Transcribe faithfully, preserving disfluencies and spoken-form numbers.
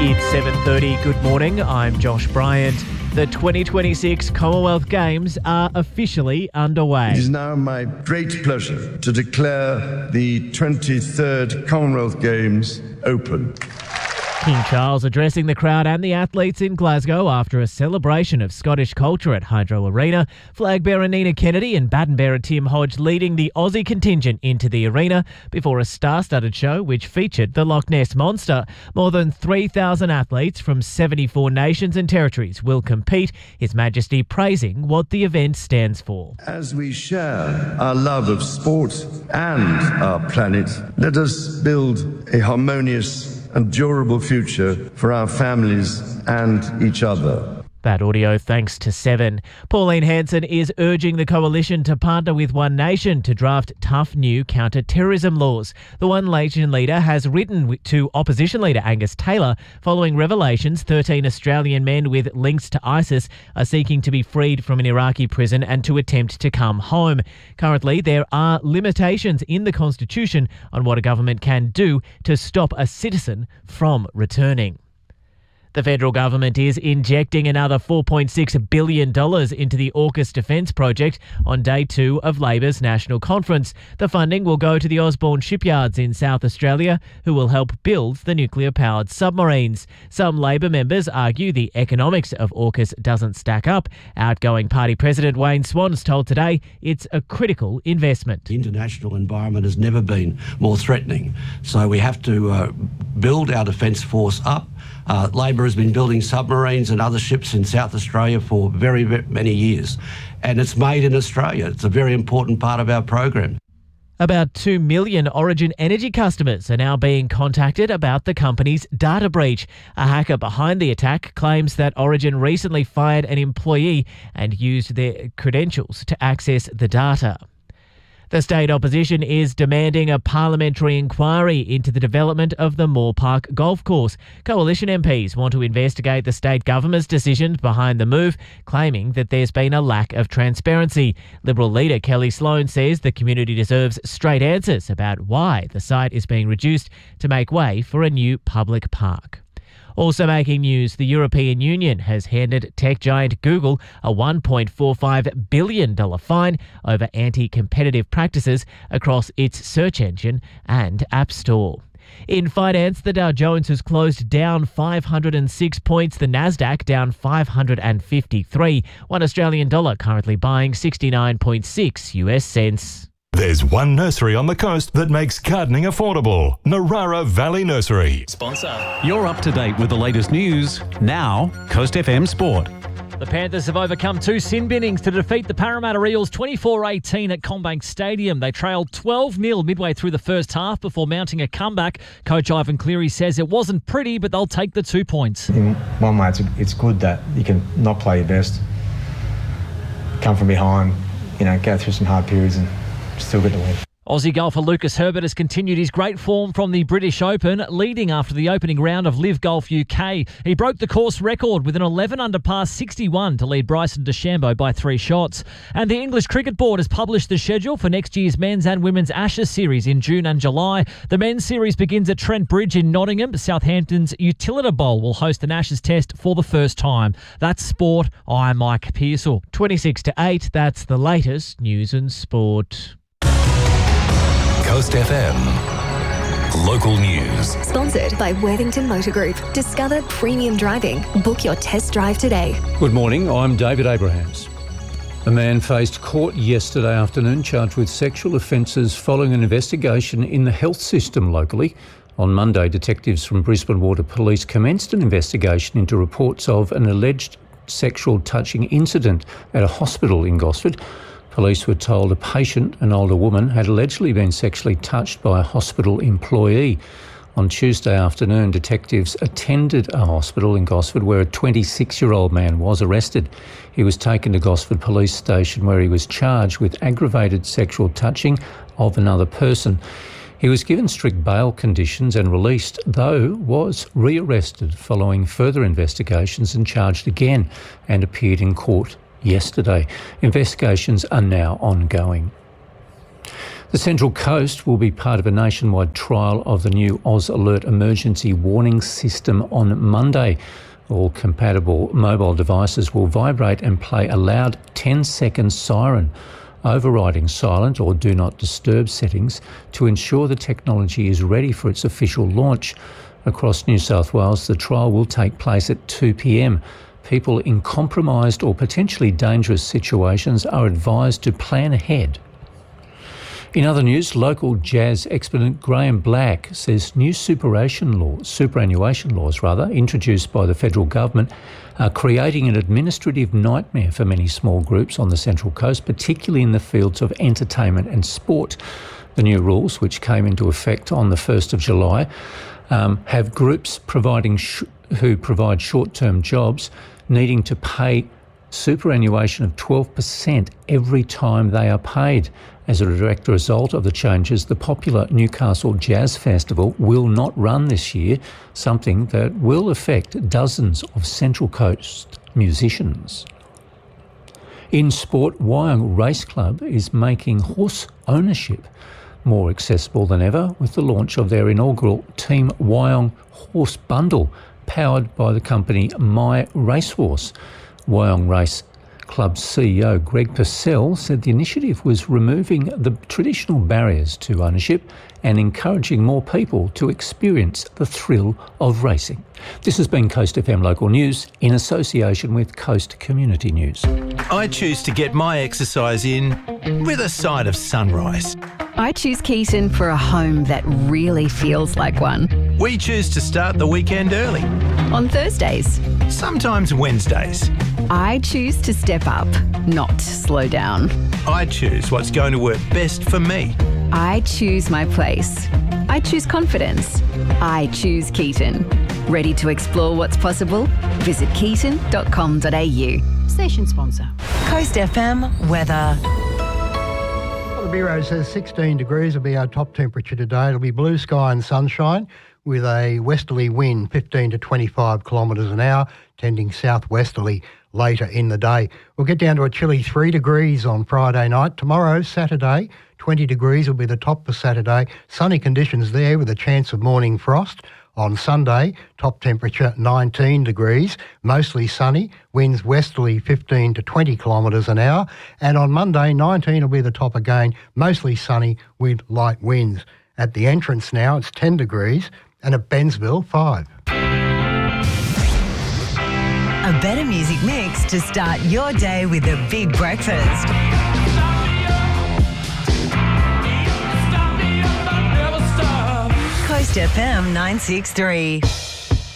It's seven thirty. Good morning. I'm Josh Bryant. The twenty twenty-six Commonwealth Games are officially underway. It is now my great pleasure to declare the twenty-third Commonwealth Games open. King Charles addressing the crowd and the athletes in Glasgow after a celebration of Scottish culture at Hydro Arena. Flag bearer Nina Kennedy and baton bearer Tim Hodge leading the Aussie contingent into the arena before a star-studded show which featured the Loch Ness Monster. More than three thousand athletes from seventy-four nations and territories will compete, His Majesty praising what the event stands for. As we share our love of sport and our planet, let us build a harmonious and durable future for our families and each other. That audio thanks to Seven. Pauline Hanson is urging the coalition to partner with One Nation to draft tough new counter-terrorism laws. The One Nation leader has written to opposition leader Angus Taylor following revelations thirteen Australian men with links to ISIS are seeking to be freed from an Iraqi prison and to attempt to come home. Currently, there are limitations in the Constitution on what a government can do to stop a citizen from returning. The federal government is injecting another four point six billion dollars into the AUKUS defence project on day two of Labor's National Conference. The funding will go to the Osborne shipyards in South Australia, who will help build the nuclear-powered submarines. Some Labor members argue the economics of AUKUS doesn't stack up. Outgoing party president Wayne Swan's told Today it's a critical investment. The international environment has never been more threatening, so we have to uh, build our defence force up. Uh, Labor has been building submarines and other ships in South Australia for very, very many years, and it's made in Australia. It's a very important part of our program. About two million Origin Energy customers are now being contacted about the company's data breach. A hacker behind the attack claims that Origin recently fired an employee and used their credentials to access the data. The state opposition is demanding a parliamentary inquiry into the development of the Moore Park golf course. Coalition M Ps want to investigate the state government's decision behind the move, claiming that there's been a lack of transparency. Liberal leader Kelly Sloan says the community deserves straight answers about why the site is being reduced to make way for a new public park. Also making news, the European Union has handed tech giant Google a one point four five billion dollars fine over anti-competitive practices across its search engine and App Store. In finance, the Dow Jones has closed down five hundred six points, the Nasdaq down five hundred fifty-three. One Australian dollar currently buying sixty-nine point six U S cents. There's one nursery on the coast that makes gardening affordable. Narara Valley Nursery. Sponsor. You're up to date with the latest news. Now, Coast F M Sport. The Panthers have overcome two sin binnings to defeat the Parramatta Eels twenty-four eighteen at CommBank Stadium. They trailed twelve nil midway through the first half before mounting a comeback. Coach Ivan Cleary says it wasn't pretty, but they'll take the two points. In one way, it's, it's good that you can not play your best, come from behind, you know, go through some hard periods and still get the win. Aussie golfer Lucas Herbert has continued his great form from the British Open, leading after the opening round of Live Golf U K. He broke the course record with an eleven under par sixty-one to lead Bryson DeChambeau by three shots. And the English Cricket Board has published the schedule for next year's men's and women's Ashes series in June and July. The men's series begins at Trent Bridge in Nottingham. Southampton's Utilita Bowl will host an Ashes test for the first time. That's sport. I'm Mike Pearsall. twenty-six to eight, that's the latest news and sport. Coast F M. Local news. Sponsored by Worthington Motor Group. Discover premium driving. Book your test drive today. Good morning, I'm David Abrahams. A man faced court yesterday afternoon charged with sexual offences following an investigation in the health system locally. On Monday, detectives from Brisbane Water Police commenced an investigation into reports of an alleged sexual touching incident at a hospital in Gosford. Police were told a patient, an older woman, had allegedly been sexually touched by a hospital employee. On Tuesday afternoon, detectives attended a hospital in Gosford where a twenty-six-year-old man was arrested. He was taken to Gosford Police Station where he was charged with aggravated sexual touching of another person. He was given strict bail conditions and released, though was rearrested following further investigations and charged again and appeared in court yesterday. Investigations are now ongoing. The Central Coast will be part of a nationwide trial of the new Oz Alert emergency warning system on Monday. All compatible mobile devices will vibrate and play a loud ten-second siren, overriding silent or do not disturb settings to ensure the technology is ready for its official launch. Across New South Wales, the trial will take place at two p m. People in compromised or potentially dangerous situations are advised to plan ahead. In other news, local jazz exponent Graham Black says new superannuation laws, superannuation laws rather, introduced by the federal government are creating an administrative nightmare for many small groups on the Central Coast, particularly in the fields of entertainment and sport. The new rules, which came into effect on the first of July, um, have groups providing sh- who provide short-term jobs needing to pay superannuation of twelve percent every time they are paid. As a direct result of the changes, the popular Newcastle Jazz Festival will not run this year, something that will affect dozens of Central Coast musicians. In sport, Wyong Race Club is making horse ownership more accessible than ever with the launch of their inaugural Team Wyong Horse Bundle, powered by the company My Racehorse. Wyong Race Club C E O Greg Purcell said the initiative was removing the traditional barriers to ownership and encouraging more people to experience the thrill of racing. This has been Coast F M Local News in association with Coast Community News. I choose to get my exercise in with a side of sunrise. I choose Keaton for a home that really feels like one. We choose to start the weekend early. On Thursdays. Sometimes Wednesdays. I choose to step up, not slow down. I choose what's going to work best for me. I choose my place. I choose confidence. I choose Keaton. Ready to explore what's possible? Visit keaton dot com dot a u. Station sponsor. Coast F M weather. Well, the Bureau says sixteen degrees will be our top temperature today. It'll be blue sky and sunshine with a westerly wind fifteen to twenty-five kilometres an hour, tending southwesterly later in the day. We'll get down to a chilly three degrees on Friday night. Tomorrow, Saturday, twenty degrees will be the top for Saturday. Sunny conditions there with a chance of morning frost. On Sunday, top temperature nineteen degrees, mostly sunny, winds westerly fifteen to twenty kilometres an hour. And on Monday, nineteen will be the top again, mostly sunny with light winds. At the entrance now, it's ten degrees, and at Bensville, five. A better music mix to start your day with a big breakfast. Coast F M nine six three.